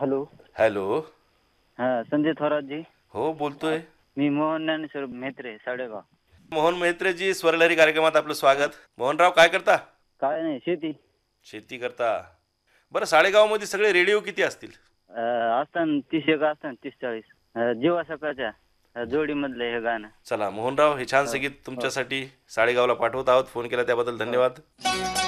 Hello. Hello. हा, संजय थोरातजी. हो, बोलतोय. मी मोहन ज्ञानेश्वर म्हेत्रे, साडेगाव. मोहन मेहत्रेजी, स्वरलहरी कार्यक्रमात आपलं स्वागत. मोहनराव, काय करता? काय नाही, शेती. शेती करता. बरं, साडेगावमध्ये सगळे रेडिओ किती असतील? असताना 30 एक असताना 30-40. जेव्हा सकाळच्या जोडीमधलं हे गाणं. चला मोहनराव, हे छान हो संगीत हो. तुमच्यासाठी साडेगावला पाठवत आहोत. फोन केला त्याबद्दल हो. धन्यवाद.